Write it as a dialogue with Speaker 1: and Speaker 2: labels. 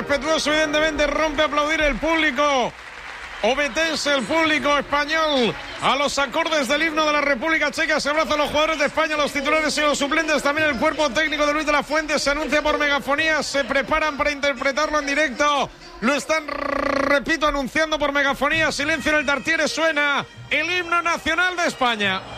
Speaker 1: respetuoso, evidentemente, rompe a aplaudir el público obetense, el público español, a los acordes del himno de la República Checa. Se abrazan los jugadores de España, los titulares y los suplentes. También el cuerpo técnico de Luis de la Fuente se anuncia por megafonía. Se preparan para interpretarlo en directo. Lo están, repito, anunciando por megafonía. Silencio en el Tartiere, suena el himno nacional de España.